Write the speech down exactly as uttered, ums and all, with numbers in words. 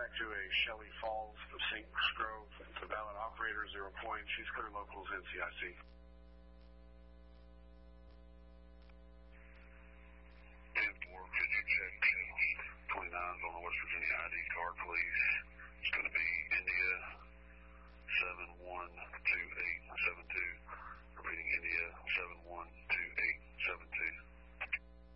back to a Shelley Falls of Saint Grove. It's a valid operator, zero points. She's clear locals N C I C.